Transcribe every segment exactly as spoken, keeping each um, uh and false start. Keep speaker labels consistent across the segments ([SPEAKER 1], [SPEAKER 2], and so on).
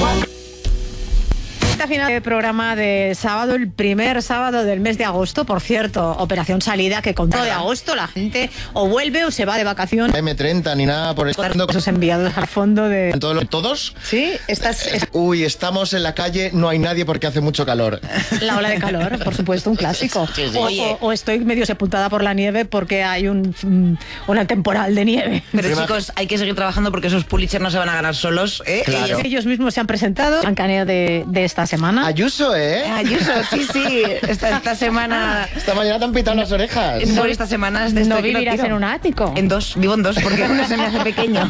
[SPEAKER 1] Esta final del programa de sábado, el primer sábado del mes de agosto, por cierto, operación salida que con todo de agosto la gente o vuelve o se va de vacaciones.
[SPEAKER 2] eme treinta ni nada por esto.
[SPEAKER 1] Esos enviados al fondo de...
[SPEAKER 2] ¿Todos? ¿Todos?
[SPEAKER 1] Sí, estás... Es...
[SPEAKER 2] Uy, estamos en la calle, no hay nadie porque hace mucho calor.
[SPEAKER 1] La ola de calor, por supuesto, un clásico.
[SPEAKER 2] Sí, sí.
[SPEAKER 1] O, o, o estoy medio sepultada por la nieve porque hay un una temporal de nieve.
[SPEAKER 3] Pero
[SPEAKER 2] Prima...
[SPEAKER 3] chicos, hay que seguir trabajando porque esos Pulitzer no se van a ganar solos, ¿eh?
[SPEAKER 2] Claro.
[SPEAKER 1] Ellos, ellos mismos se han presentado en caneo de, de esta semana.
[SPEAKER 2] Ayuso, ¿eh?
[SPEAKER 3] Ayuso, sí, sí. Esta, esta semana...
[SPEAKER 2] Esta mañana te han pitado las orejas.
[SPEAKER 3] No, esta semana es de
[SPEAKER 1] No
[SPEAKER 3] esto que lo
[SPEAKER 1] vivirás
[SPEAKER 3] tiro.
[SPEAKER 1] en un ático.
[SPEAKER 3] En dos, vivo en dos porque uno se me hace pequeño.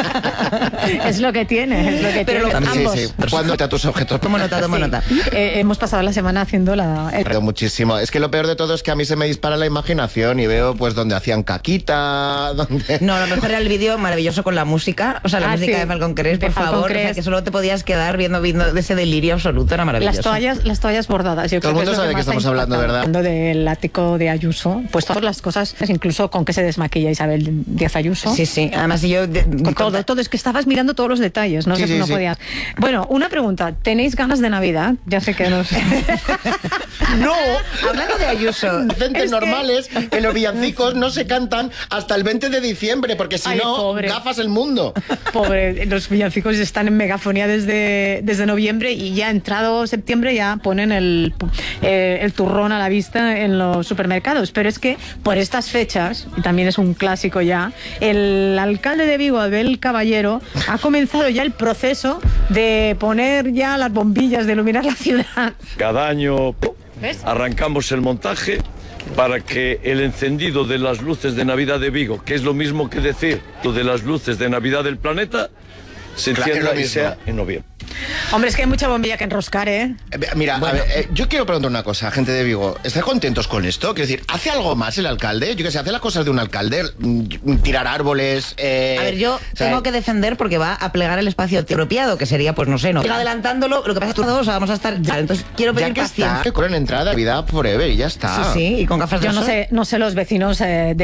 [SPEAKER 1] Es lo que tiene, es lo que
[SPEAKER 3] Pero
[SPEAKER 1] tiene.
[SPEAKER 3] lo-
[SPEAKER 2] Sí,
[SPEAKER 1] Ambos.
[SPEAKER 2] sí. ¿Cuándo te a tus objetos?
[SPEAKER 3] Tomo nota, tomo
[SPEAKER 1] Sí.
[SPEAKER 3] nota.
[SPEAKER 1] Eh, hemos pasado la semana haciendo la... el-
[SPEAKER 2] Pero muchísimo. Es que lo peor de todo es que a mí se me dispara la imaginación y veo pues donde hacían caquita, donde...
[SPEAKER 3] No, lo mejor era el vídeo maravilloso con la música, o sea, la
[SPEAKER 1] Ah,
[SPEAKER 3] música
[SPEAKER 1] sí.
[SPEAKER 3] de Falcon Crest,
[SPEAKER 1] De
[SPEAKER 3] por
[SPEAKER 1] Falcon
[SPEAKER 3] favor, o sea,
[SPEAKER 1] Crest.
[SPEAKER 3] que solo te podías quedar viendo, viendo de ese delirio absoluto, era maravilloso.
[SPEAKER 1] Las toallas, las toallas bordadas. Yo
[SPEAKER 2] Todo el
[SPEAKER 1] creo que
[SPEAKER 2] mundo
[SPEAKER 1] es lo
[SPEAKER 2] sabe de qué
[SPEAKER 1] más
[SPEAKER 2] estamos
[SPEAKER 1] ha
[SPEAKER 2] hablando,
[SPEAKER 1] impactado.
[SPEAKER 2] ¿verdad?
[SPEAKER 1] Hablando del ático de Ayuso, pues todas las cosas, incluso con que se desmaquilla Isabel Díaz Ayuso.
[SPEAKER 3] Sí, sí, además si yo... de-
[SPEAKER 1] Con todo, todo, es que estabas mirando todos los detalles, no
[SPEAKER 2] Sí,
[SPEAKER 1] sé,
[SPEAKER 2] sí,
[SPEAKER 1] no
[SPEAKER 2] sí.
[SPEAKER 1] podías. Bueno, una pregunta, ¿tenéis ganas de Navidad? Ya sé que no sé.
[SPEAKER 2] ¡No!
[SPEAKER 3] Hablando de Ayuso...
[SPEAKER 2] Decentes
[SPEAKER 1] Es que-
[SPEAKER 2] normales que los villancicos no se cantan hasta el veinte de diciembre, porque si
[SPEAKER 1] Ay,
[SPEAKER 2] no,
[SPEAKER 1] pobre.
[SPEAKER 2] gafas el mundo.
[SPEAKER 1] Pobre, los villancicos están en megafonía desde, desde noviembre y ya entrado septiembre ya ponen el, eh, el turrón a la vista en los supermercados. Pero es que por estas fechas, y también es un clásico ya, el alcalde de Vigo, Abel Caballero, ha comenzado ya el proceso de poner ya las bombillas, de iluminar la ciudad.
[SPEAKER 4] Cada año
[SPEAKER 1] ¿Ves?
[SPEAKER 4] arrancamos el montaje para que el encendido de las luces de Navidad de Vigo, que es lo mismo que decir lo de las luces de Navidad del planeta, se
[SPEAKER 2] Claro, es
[SPEAKER 4] encienda
[SPEAKER 2] lo
[SPEAKER 4] y
[SPEAKER 2] mismo.
[SPEAKER 4] sea en noviembre.
[SPEAKER 1] Hombre, es que hay mucha bombilla que enroscar, ¿eh?
[SPEAKER 2] Eh, Mira, a ver, eh, yo quiero preguntar una cosa, gente de Vigo. ¿Estáis contentos con esto? Quiero decir, ¿hace algo más el alcalde? Yo que sé, ¿hace las cosas de un alcalde? Mm, Tirar árboles... eh,
[SPEAKER 3] A ver, yo
[SPEAKER 2] o sea,
[SPEAKER 3] tengo que defender porque va a plegar el espacio apropiado, que sería, pues no sé, no. Ir adelantándolo, lo que pasa es que todos vamos a estar ya. Entonces quiero
[SPEAKER 2] Ya
[SPEAKER 3] pedir
[SPEAKER 2] que
[SPEAKER 3] paciencia.
[SPEAKER 2] está, que corren entrada, Navidad forever y ya está.
[SPEAKER 3] Sí, sí, y con gafas de
[SPEAKER 1] Yo no
[SPEAKER 3] sol.
[SPEAKER 1] sé, no sé los vecinos eh, de